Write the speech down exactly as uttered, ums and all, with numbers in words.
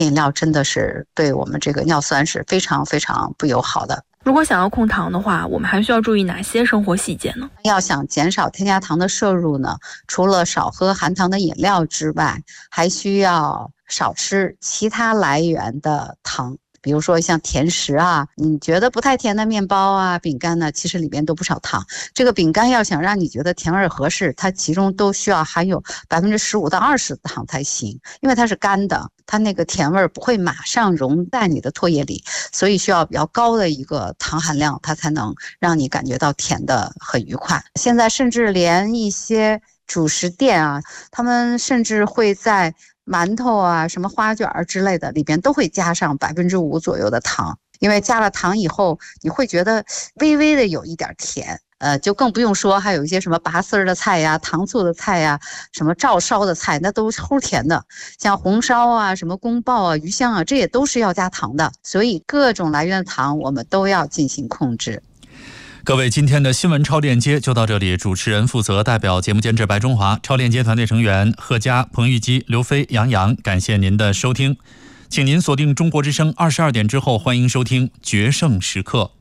饮料真的是对我们这个尿酸是非常非常不友好的。 如果想要控糖的话，我们还需要注意哪些生活细节呢？ 要想减少添加糖的摄入呢，除了少喝含糖的饮料之外，还需要少吃其他来源的糖。比如说像甜食啊，你觉得不太甜的面包啊、饼干呢，其实里面都不少糖。这个饼干要想让你觉得甜味合适，它其中都需要含有百分之十五到二十的糖才行，因为它是干的，它那个甜味不会马上溶在你的唾液里，所以需要比较高的一个糖含量，它才能让你感觉到甜的很愉快。现在甚至连一些主食店啊，他们甚至会在馒头啊、什么花卷之类的里边都会加上百分之五左右的糖，因为加了糖以后，你会觉得微微的有一点甜。呃，就更不用说还有一些什么拔丝儿的菜呀、糖醋的菜呀、什么照烧的菜，那都是齁甜的。像红烧啊、什么宫爆啊、鱼香啊，这也都是要加糖的。所以各种来源的糖我们都要进行控制。 各位，今天的新闻超链接就到这里。主持人负责，代表节目监制白中华，超链接团队成员贺佳、彭玉基、刘飞、杨洋，感谢您的收听。请您锁定中国之声二十二点之后，欢迎收听决胜时刻。